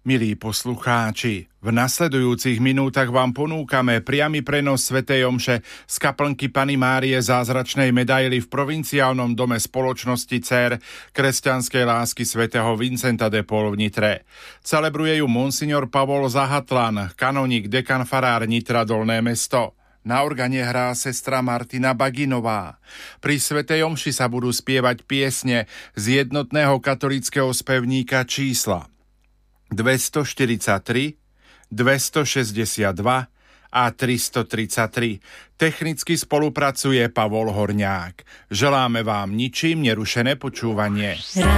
Milí poslucháči, v nasledujúcich minútach vám ponúkame priamy prenos svätej omše z kaplnky Panny Márie Zázračnej medaily v provinciálnom dome spoločnosti Dcér kresťanskej lásky svätého Vincenta de Paul v Nitre. Celebruje ju monsignor Pavol Zahatlan, kanonik, dekan farár Nitra Dolné Mesto. Na organe hrá sestra Martina Baginová. Pri svätej omši sa budú spievať piesne z jednotného katolického spevníka čísla 243, 262 a 333. Technicky spolupracuje Pavol Horňák. Želáme vám ničím nerušené počúvanie.